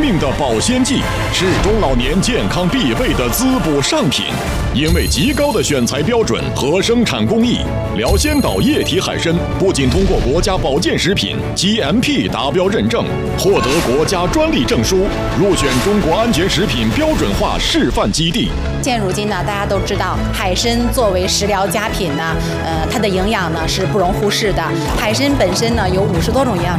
命的保鲜剂，是中老年健康必备的滋补上品。因为极高的选材标准和生产工艺，辽仙岛液体海参不仅通过国家保健食品 GMP 达标认证，获得国家专利证书，入选中国安全食品标准化示范基地。 现如今呢，大家都知道，海参作为食疗佳品呢，它的营养呢是不容忽视的。海参本身呢有50多种营养